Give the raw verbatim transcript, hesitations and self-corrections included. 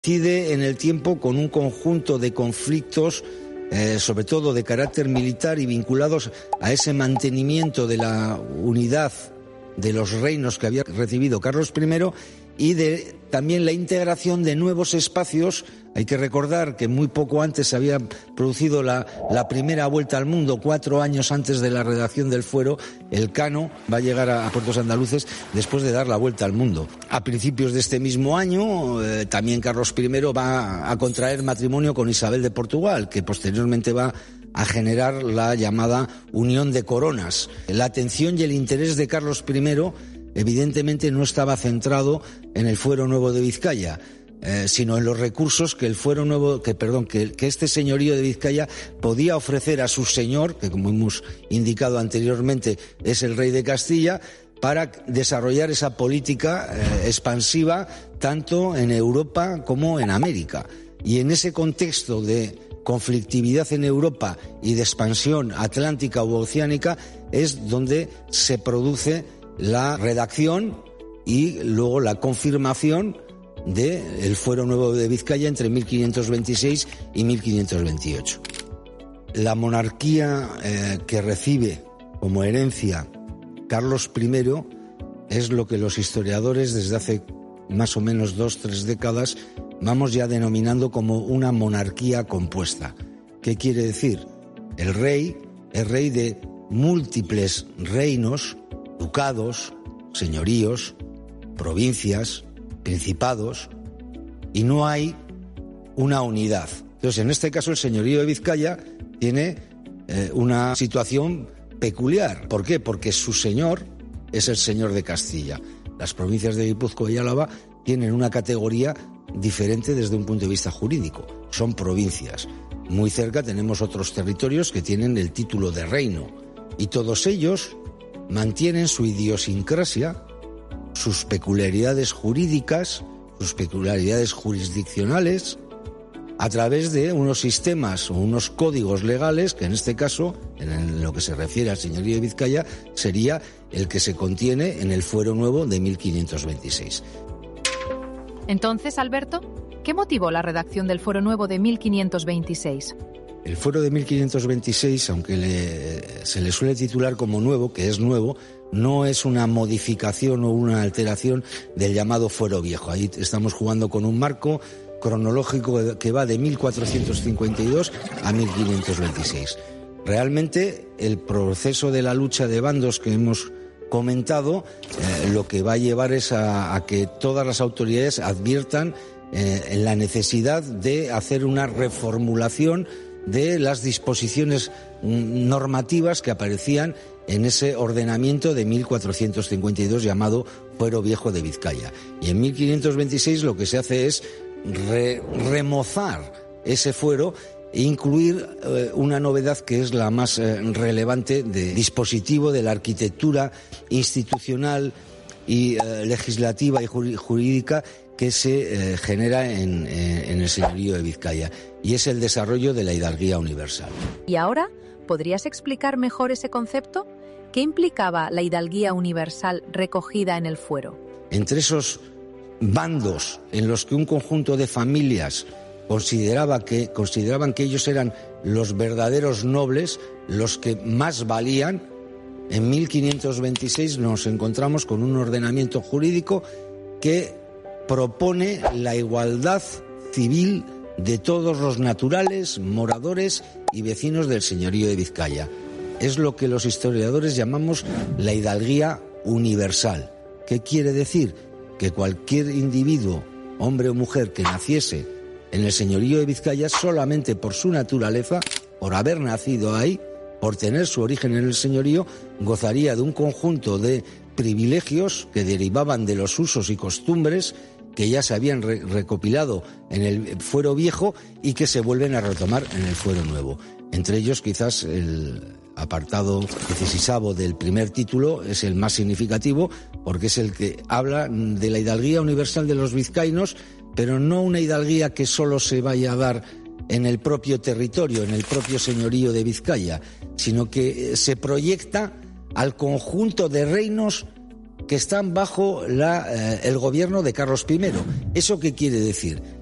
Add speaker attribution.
Speaker 1: coincide en el tiempo con un conjunto de conflictos, eh, sobre todo de carácter militar y vinculados a ese mantenimiento de la unidad de los reinos que había recibido Carlos primero y de también la integración de nuevos espacios. Hay que recordar que muy poco antes se había producido la, la primera vuelta al mundo, cuatro años antes de la redacción del fuero. El Cano va a llegar a, a puertos andaluces después de dar la vuelta al mundo. A principios de este mismo año, eh, también Carlos primero va a contraer matrimonio con Isabel de Portugal, que posteriormente va a generar la llamada Unión de Coronas. La atención y el interés de Carlos primero evidentemente no estaba centrado en el fuero nuevo de Vizcaya, eh, sino en los recursos que el fuero nuevo, que perdón, que, que este señorío de Vizcaya podía ofrecer a su señor, que como hemos indicado anteriormente es el rey de Castilla, para desarrollar esa política eh, expansiva tanto en Europa como en América. Y en ese contexto de conflictividad en Europa y de expansión atlántica u oceánica es donde se produce la redacción y luego la confirmación del fuero nuevo de Vizcaya entre mil quinientos veintiséis y mil quinientos veintiocho. La monarquía eh, que recibe como herencia Carlos primero es lo que los historiadores desde hace más o menos dos, tres décadas vamos ya denominando como una monarquía compuesta. ¿Qué quiere decir? El rey es rey de múltiples reinos, ducados, señoríos, provincias, principados, y no hay una unidad. Entonces, en este caso, el señorío de Vizcaya tiene eh, una situación peculiar. ¿Por qué? Porque su señor es el señor de Castilla. Las provincias de Guipúzcoa y Álava tienen una categoría diferente desde un punto de vista jurídico. Son provincias. Muy cerca tenemos otros territorios que tienen el título de reino. Y todos ellos mantienen su idiosincrasia, sus peculiaridades jurídicas, sus peculiaridades jurisdiccionales, a través de unos sistemas o unos códigos legales que en este caso, en lo que se refiere al señorío de Vizcaya, sería el que se contiene en el fuero nuevo de mil quinientos veintiséis.
Speaker 2: Entonces, Alberto, ¿qué motivó la redacción del fuero nuevo de mil quinientos veintiséis?
Speaker 1: El fuero de mil quinientos veintiséis, aunque le, se le suele titular como nuevo, que es nuevo, no es una modificación o una alteración del llamado fuero viejo. Ahí estamos jugando con un marco cronológico que va de mil cuatrocientos cincuenta y dos a mil quinientos veintiséis. Realmente el proceso de la lucha de bandos que hemos comentado eh, lo que va a llevar es a, a que todas las autoridades adviertan eh, en la necesidad de hacer una reformulación de las disposiciones normativas que aparecían en ese ordenamiento de mil cuatrocientos cincuenta y dos llamado Fuero Viejo de Vizcaya. Y en mil quinientos veintiséis lo que se hace es re, remozar ese fuero e incluir eh, una novedad que es la más eh, relevante de dispositivo de la arquitectura institucional y eh, legislativa y jurídica que se eh, genera en, eh, en el señorío de Vizcaya, y es el desarrollo de la hidalguía universal.
Speaker 2: ¿Y ahora podrías explicar mejor ese concepto? ¿Qué implicaba la hidalguía universal recogida en el fuero?
Speaker 1: Entre esos bandos en los que un conjunto de familias consideraba que, consideraban que ellos eran los verdaderos nobles, los que más valían, en mil quinientos veintiséis nos encontramos con un ordenamiento jurídico que propone la igualdad civil de todos los naturales, moradores y vecinos del señorío de Vizcaya. Es lo que los historiadores llamamos la hidalguía universal. ¿Qué quiere decir? Que cualquier individuo, hombre o mujer, que naciese en el señorío de Vizcaya, solamente por su naturaleza, por haber nacido ahí, por tener su origen en el señorío, gozaría de un conjunto de privilegios que derivaban de los usos y costumbres que ya se habían re- recopilado en el fuero viejo y que se vuelven a retomar en el fuero nuevo. Entre ellos, quizás el apartado dieciseisavo del primer título es el más significativo, porque es el que habla de la hidalguía universal de los vizcaínos, pero no una hidalguía que solo se vaya a dar en el propio territorio, en el propio señorío de Vizcaya, sino que se proyecta al conjunto de reinos que están bajo la, eh, el gobierno de Carlos primero. ¿Eso qué quiere decir?